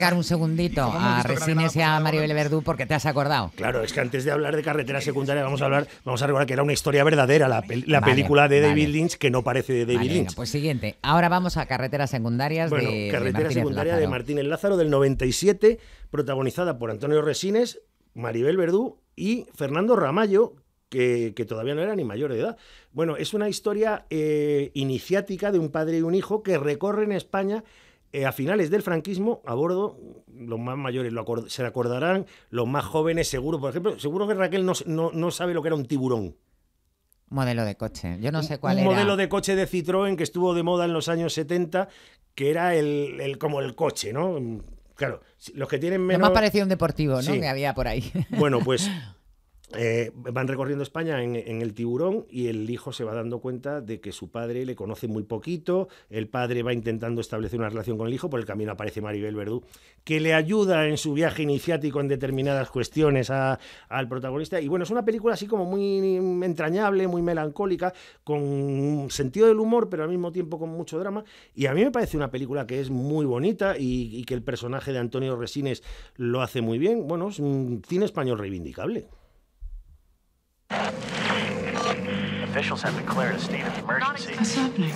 un segundito a Resines y a Maribel Verdú porque te has acordado. Claro, es que antes de hablar de Carretera Secundaria vamos a recordar que era una historia verdadera, la película de David Lynch, que no parece de David Lynch. Pues siguiente. Ahora vamos a Carreteras Secundarias Carretera Secundaria de Martínez Lázaro del 97, protagonizada por Antonio Resines, Maribel Verdú y Fernando Ramallo, que todavía no era ni mayor de edad. Bueno, es una historia iniciática de un padre y un hijo que recorren España a finales del franquismo a bordo. Los más mayores se acordarán, los más jóvenes seguro. Por ejemplo, seguro que Raquel no sabe lo que era un tiburón. Modelo de coche, yo no sé cuál era. Un modelo de coche de Citroën que estuvo de moda en los años 70, que era como el coche, ¿no? Claro, los que tienen menos... No me ha parecido un deportivo, ¿no? Sí. Que había por ahí. Bueno, pues... van recorriendo España en el tiburón y el hijo se va dando cuenta de que su padre le conoce muy poquito. El padre va intentando establecer una relación con el hijo. Por el camino aparece Maribel Verdú, que le ayuda en su viaje iniciático en determinadas cuestiones al protagonista. Y bueno, es una película así como muy entrañable, muy melancólica, con sentido del humor, pero al mismo tiempo con mucho drama. Y a mí me parece una película que es muy bonita y que el personaje de Antonio Resines lo hace muy bien. Bueno, es un cine español reivindicable. Officials have declared a state of emergency. What's happening?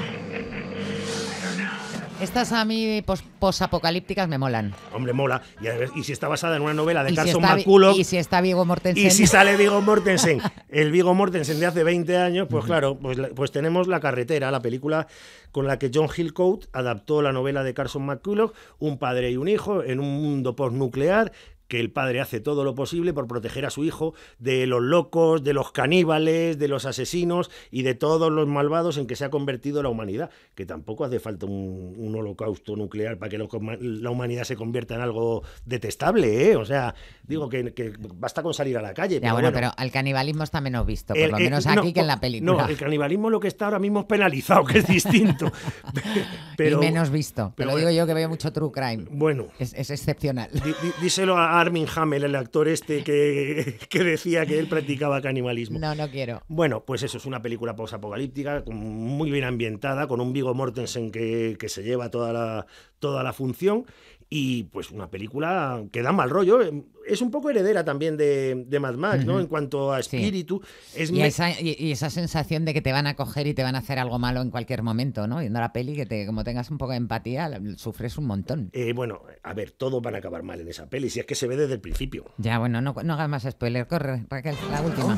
Estas a mí posapocalípticas me molan. Hombre, mola. Y si está basada en una novela de Carson McCulloch... Y si está Viggo Mortensen... Y si sale Viggo Mortensen, el Viggo Mortensen de hace 20 años, pues claro, pues tenemos La Carretera, la película con la que John Hillcoat adaptó la novela de Carson McCulloch, un padre y un hijo en un mundo postnuclear, que el padre hace todo lo posible por proteger a su hijo de los locos, de los caníbales, de los asesinos y de todos los malvados en que se ha convertido la humanidad, que tampoco hace falta un holocausto nuclear para que la humanidad se convierta en algo detestable, ¿eh? O sea, digo que basta con salir a la calle. Ya, bueno, pero el canibalismo está menos visto, por lo menos aquí que en la película. No, el canibalismo lo que está ahora mismo es penalizado, que es distinto. Pero, y menos visto. Pero digo yo que veo mucho true crime. Bueno. Es excepcional. Díselo a Armie Hammer, el actor que decía que él practicaba canibalismo. No quiero. Bueno, pues eso, es una película posapocalíptica, muy bien ambientada, con un Viggo Mortensen que se lleva toda la función, y pues una película que da mal rollo. Es un poco heredera también de Mad Max, ¿no? En cuanto a espíritu. Sí. Y esa sensación de que te van a coger y te van a hacer algo malo en cualquier momento, ¿no? Viendo la peli, que como tengas un poco de empatía, sufres un montón. Bueno, a ver, todos van a acabar mal en esa peli, si es que se ve desde el principio. Ya, bueno, no hagas más spoiler. Corre, Raquel, la última.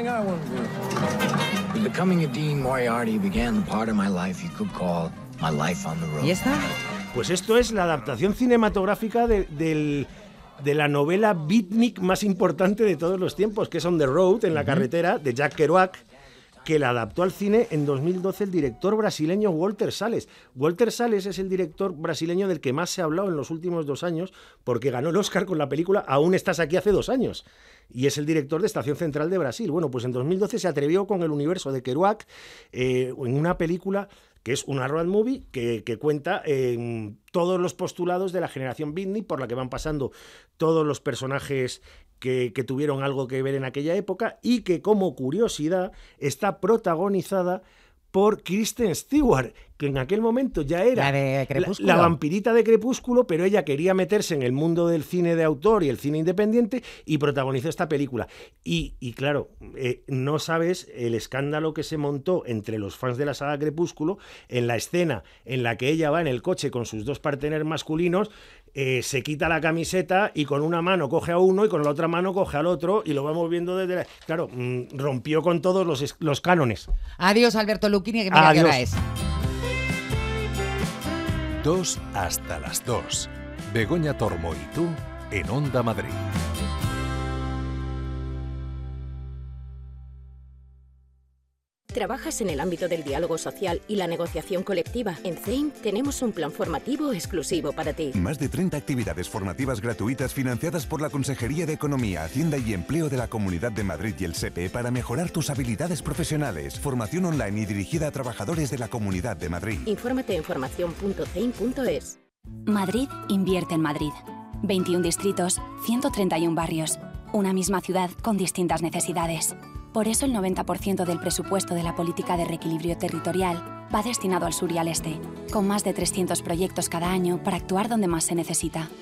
Becoming a Dean Moriarty began the part of my life you could call my life on the road. ¿Y esta? Pues esto es la adaptación cinematográfica de la novela beatnik más importante de todos los tiempos, que es On the Road, en la carretera, de Jack Kerouac, que la adaptó al cine en 2012 el director brasileño Walter Salles. Walter Salles es el director brasileño del que más se ha hablado en los últimos 2 años, porque ganó el Oscar con la película Aún estás aquí hace 2 años. Y es el director de Estación Central de Brasil. Bueno, pues en 2012 se atrevió con el universo de Kerouac en una película que es una road movie que cuenta todos los postulados de la generación beatnik por la que van pasando todos los personajes que tuvieron algo que ver en aquella época, y que, como curiosidad, está protagonizada por Kristen Stewart, que en aquel momento ya era la vampirita de Crepúsculo, pero ella quería meterse en el mundo del cine de autor y el cine independiente y protagonizó esta película. Y claro, no sabes el escándalo que se montó entre los fans de la saga Crepúsculo en la escena en la que ella va en el coche con sus 2 partener masculinos, se quita la camiseta y con una mano coge a uno y con la otra mano coge al otro, y lo vamos viendo desde Claro, rompió con todos los cánones. Adiós, Alberto Lucchini, que mira qué hora es. 2 hasta las 2. Begoña Tormo y tú en Onda Madrid. ¿Trabajas en el ámbito del diálogo social y la negociación colectiva? En CEIM tenemos un plan formativo exclusivo para ti. Más de 30 actividades formativas gratuitas financiadas por la Consejería de Economía, Hacienda y Empleo de la Comunidad de Madrid y el SEPE para mejorar tus habilidades profesionales. Formación online y dirigida a trabajadores de la Comunidad de Madrid. Infórmate en formación.ceim.es. Madrid invierte en Madrid. 21 distritos, 131 barrios. Una misma ciudad con distintas necesidades. Por eso el 90% del presupuesto de la política de reequilibrio territorial va destinado al sur y al este, con más de 300 proyectos cada año para actuar donde más se necesita.